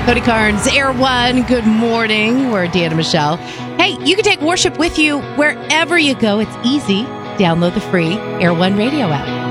Cody Carnes, Air One, good morning. We're Dan and Michelle. Hey, you can take worship with you wherever you go. It's easy. Download the free Air One radio app.